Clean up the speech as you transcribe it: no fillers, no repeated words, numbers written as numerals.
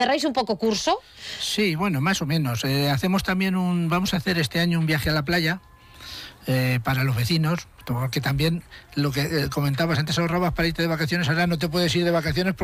¿Cerráis un poco curso? Sí, bueno, más o menos. Hacemos también vamos a hacer este año un viaje a la playa para los vecinos, porque también lo que comentabas antes, ahorrabas para irte de vacaciones, ahora no te puedes ir de vacaciones